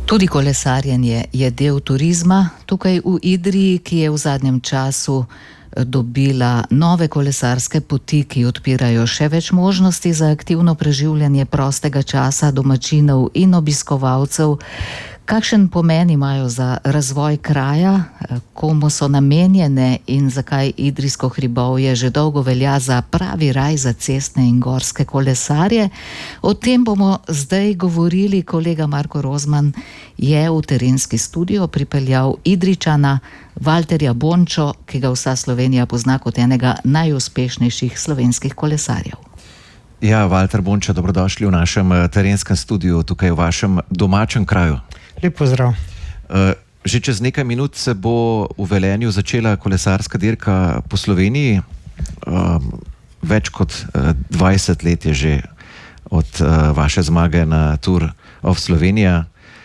Tudi kolesarjenje je del turizma tukaj v Idriji, ki je v zadnjem času dobila nove kolesarske poti, ki odpirajo še več možnosti za aktivno preživljanje prostega časa domačinov in obiskovalcev. Kakšen pomen imajo za razvoj kraja, komu so namenjene in zakaj Idrijsko hribovje že dolgo velja za pravi raj za cestne in gorske kolesarje? O tem bomo zdaj govorili. Kolega Marko Rozman je v terenski studio pripeljal Idrijčana Valterja Bončo, ki ga vsa Slovenija pozna kot enega najuspešnejših slovenskih kolesarjev. Ja, Valter Bončo, dobrodošli v našem terenskem studiu, tukaj v vašem domačem kraju. Lep pozdrav. Že čez nekaj minut se bo v Velenju začela kolesarska dirka po Sloveniji. Več kot 20 let je že od vaše zmage na Tour of Slovenia.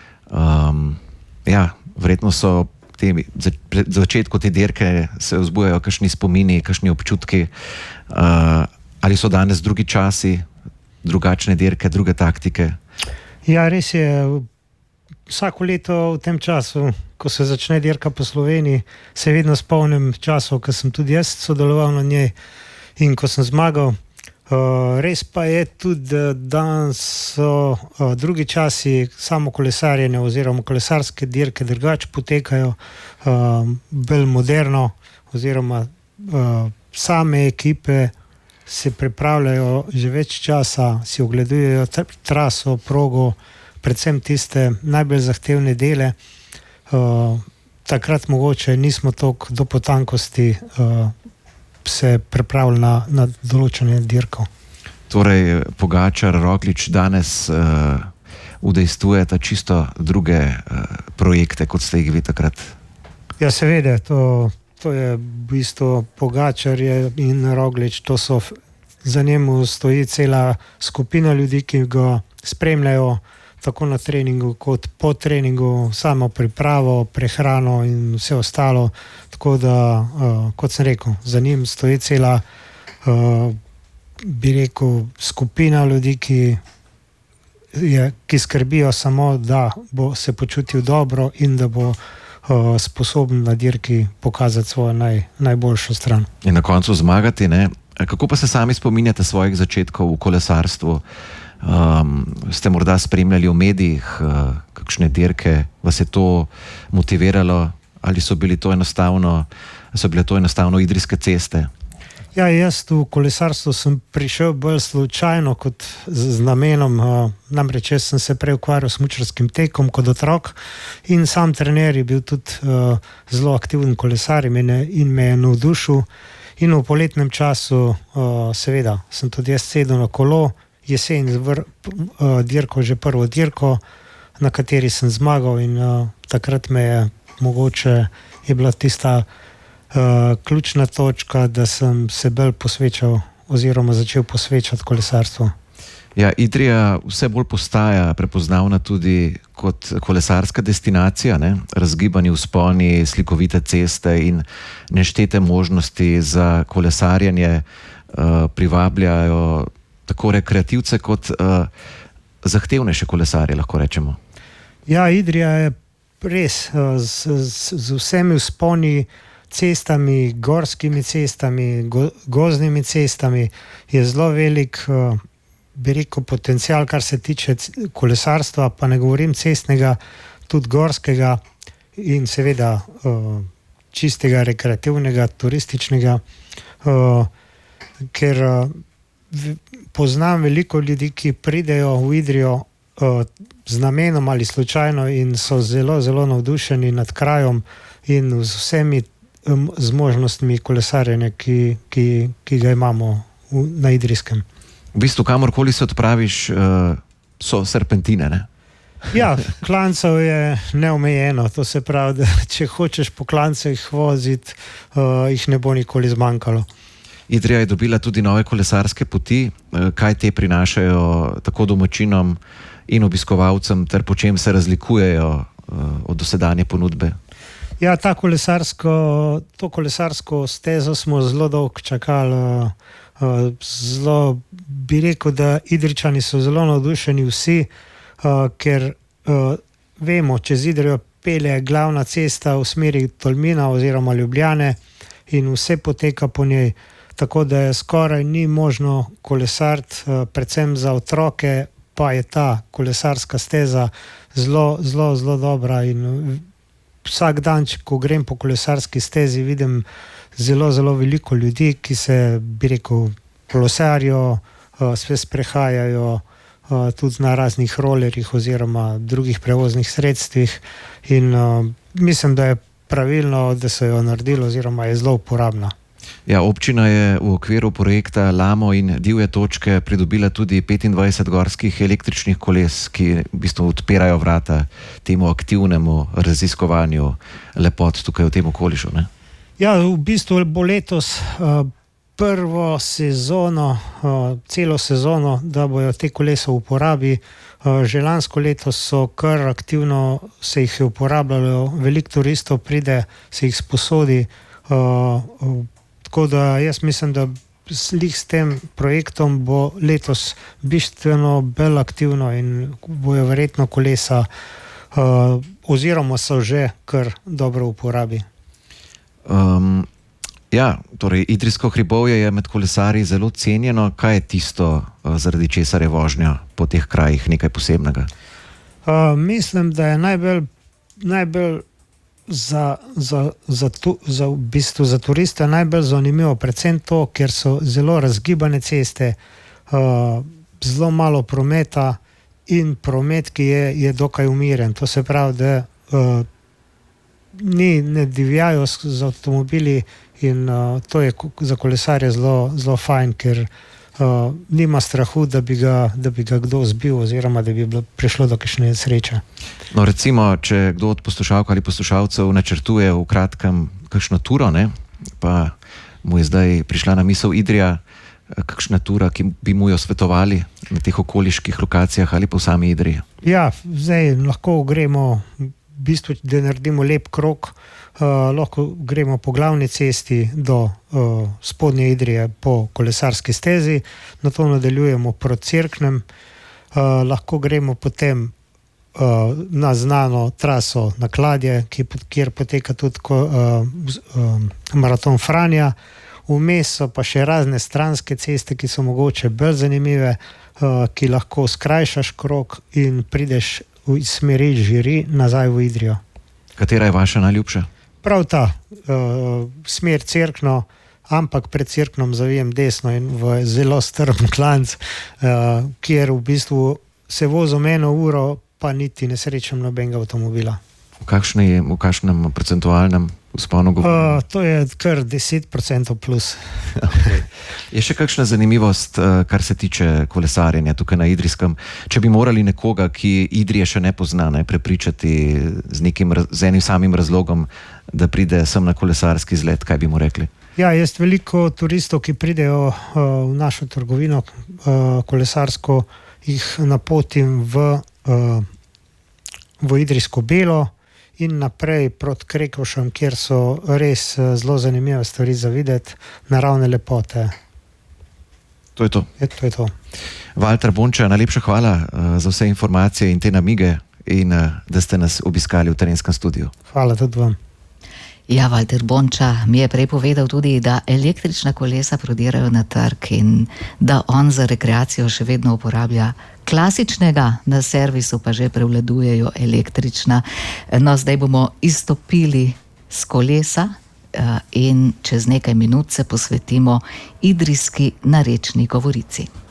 Verjetno so začetku te dirke se vzbujajo kakšni spomini, kakšni občutki. Ali so danes drugi časi, drugačne dirke, druge taktike? Ja, res je. Vsako leto v tem času, ko se začne dirka po Sloveniji, se vedno spomnim časov, ko sem tudi jaz sodeloval na njej in ko sem zmagal. Res pa je tudi, da danes so drugi časi, samo kolesarjenje oziroma kolesarske dirke drugače potekajo, bolj moderno oziroma same ekipe se pripravljajo že več časa, si ogledujejo traso, progo, predvsem tiste najbolj zahtevne dele. Takrat mogoče nismo toliko do potankosti se pripravili na določene dirko. Torej, Pogačar, Roglič danes udejstvujeta čisto druge projekte, kot ste jih vi takrat? Ja, seveda, to je v bistvu Pogačar in Roglič, to so, za njemu stoji cela skupina ljudi, ki ga spremljajo tako na treningu kot po treningu, samo pripravo, prehrano in vse ostalo. Tako da, kot sem rekel, za njim stoji cela, bi rekel, skupina ljudi, ki skrbijo samo, da bo se počutil dobro in da bo sposoben na dirki pokazati svojo najboljšo stran. In na koncu zmagati, ne? Kako pa se sami spominjate svojih začetkov v kolesarstvu? Ste morda spremljali v medijih kakšne dirke, vas je to motiviralo ali so bile to enostavno idrijske ceste? Ja, jaz v kolesarstvo sem prišel bolj slučajno kot z namenom, namreč jaz sem se prej ukvarjal s smučarskim tekom kot otrok in sam trener je bil tudi zelo aktiven kolesar in me je navdušil. In v poletnem času seveda sem tudi jaz sedel na kolo, jesen dirko, že prvo dirko, na kateri sem zmagal in takrat je bila tista ključna točka, da sem se bolj posvečal oziroma začel posvečati kolesarstvu. Ja, Idrija vse bolj postaja prepoznavna tudi kot kolesarska destinacija, ne? Razgibani vzponi, slikovite ceste in neštete možnosti za kolesarjenje privabljajo tako rekreativce kot zahtevnejše kolesarje, lahko rečemo. Ja, Idrija je res z vsemi vzponi, cestami, gorskimi cestami, gozdnimi cestami je zelo velik, bi rekel, potencial, kar se tiče kolesarstva, pa ne govorim cestnega, tudi gorskega in seveda čistega, rekreativnega, turističnega, ker poznam veliko ljudi, ki pridejo v Idrijo z namenom ali slučajno in so zelo, zelo navdušeni nad krajem in z vsemi zmožnostmi kolesarjenja, ki ga imamo na Idrijskem. V bistvu, kamorkoli se odpraviš, so serpentine, ne? Ja, klancev je neomejeno, to se pravi, da če hočeš po klancih voziti, jih ne bo nikoli zmanjkalo. Idrija je dobila tudi nove kolesarske poti. Kaj te prinašajo tako domačinom in obiskovalcem, ter po čem se razlikujejo od dosedanje ponudbe? Ja, to kolesarsko stezo smo zelo dolgo čakali. Zelo bi rekel, da Idrijčani so zelo navdušeni vsi, ker vemo, čez Idrijo pelje glavna cesta v smeri Tolmina oziroma Ljubljane in vse poteka po njej. Tako da je skoraj ni možno kolesariti, predvsem za otroke, pa je ta kolesarska steza zelo dobra in vsak dan, ko grem po kolesarski stezi, vidim zelo veliko ljudi, ki se, bi rekel, kolesarijo, se sprehajajo tudi na raznih rolerjih oziroma drugih prevoznih sredstvih in mislim, da je pravilno, da se jo naredilo oziroma je zelo uporabna. Ja, občina je v okviru projekta Lamo in divje točke pridobila tudi 25 gorskih električnih koles, ki v bistvu odpirajo vrata temu aktivnemu raziskovanju lepot tukaj v tem okolišu, ne? Ja, v bistvu bo letos prvo sezono, celo sezono, da bojo te kolesa v uporabi. Že lansko leto so kar aktivno se jih je uporabljalo, veliko turistov pride, se jih sposodi, tako da jaz mislim, da s tem projektom bo letos bistveno bolj aktivno in bojo verjetno kolesa oziroma so že kar dobro v uporabi. Ja, torej Idrijsko hribovje je med kolesarji zelo cenjeno. Kaj je tisto, zaradi česar je vožnja po teh krajih nekaj posebnega? Mislim, da je najbolj v bistvu za turiste najbolj zanimivo predvsem to, ker so zelo razgibane ceste, zelo malo prometa in promet, ki je dokaj umiren. To se pravi, da ne divjajo z avtomobili in to je za kolesarje zelo fajn, ker nima strahu, da bi ga kdo zbil oziroma da bi prišlo do kakšne sreče. No, recimo, če kdo od poslušalk ali poslušalcev načrtuje v kratkem kakšno turo, ne, pa mu je zdaj prišla na misel Idrija, kakšna tura, ki bi mu jo svetovali na teh okoliških lokacijah ali po sami Idriji? Ja, zdaj lahko gremo, v bistvu, da naredimo lep krog, lahko gremo po glavni cesti do spodnje Idrije po kolesarski stezi, nato nadaljujemo proti Cerknem, lahko gremo potem na znano traso na Kladje, kjer poteka tudi maraton Franja. Vmes so pa še razne stranske ceste, ki so mogoče bolj zanimive, ki lahko skrajšaš krog in prideš v smeri Žiri nazaj v Idrijo. Katera je vaša najljubša? Prav ta, smer Cerkno, ampak pred Cerknom zavijem desno in v zelo strm klanc, kjer v bistvu se vozim 1 uro, pa niti ne srečam nobenega avtomobila. V kakšnem procentualnem vzponu govorimo? To je kar 10% plus. Okay. Je še kakšna zanimivost, kar se tiče kolesarjenja tukaj na Idrijskem? Če bi morali nekoga, ki Idrije še ne pozna, prepričati z enim samim razlogom, da pride sem na kolesarski izlet, kaj bi mu rekli? Ja, jaz veliko turistov, ki pridejo v našo trgovino kolesarsko, jih napotim v Idrijsko Belo in naprej proti Krekovšam, kjer so res zelo zanimive stvari za videti, naravne lepote. To je to. To je to. Valter Bonča, najlepša hvala za vse informacije in te namige in da ste nas obiskali v Terenskem studiu. Hvala tudi vam. Ja, Valter Bonča mi je prej povedal tudi, da električna kolesa prodirajo na trg in da on za rekreacijo še vedno uporablja klasičnega, na servisu pa že prevladujejo električna. No, zdaj bomo izstopili z kolesa in čez nekaj minut se posvetimo idrijski narečni govorici.